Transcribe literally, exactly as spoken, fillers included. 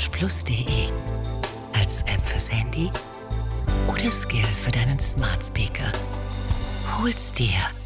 plus punkt de. Als App fürs Handy oder Skill für deinen Smart Speaker. Hol's dir.